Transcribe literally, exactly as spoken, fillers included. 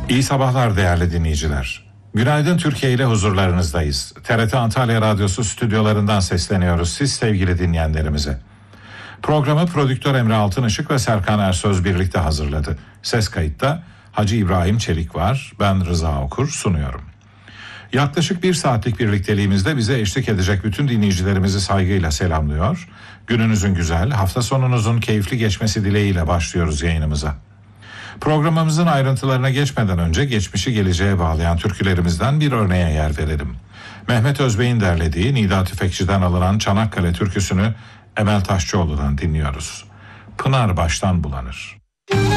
İyi sabahlar değerli dinleyiciler. Günaydın Türkiye ile huzurlarınızdayız. T R T Antalya Radyosu stüdyolarından sesleniyoruz siz sevgili dinleyenlerimize. Programı prodüktör Emre Altınışık ve Serkan Ersöz birlikte hazırladı. Ses kayıtta Hacı İbrahim Çelik var. Ben Rıza Okur sunuyorum. Yaklaşık bir saatlik birlikteliğimizde bize eşlik edecek bütün dinleyicilerimizi saygıyla selamlıyor. Gününüzün güzel, hafta sonunuzun keyifli geçmesi dileğiyle başlıyoruz yayınımıza. Programımızın ayrıntılarına geçmeden önce geçmişi geleceğe bağlayan türkülerimizden bir örneğe yer verelim. Mehmet Özbey'in derlediği Nida Tüfekçi'den alınan Çanakkale türküsünü Emel Taşçıoğlu'dan dinliyoruz. Pınar baştan bulanır.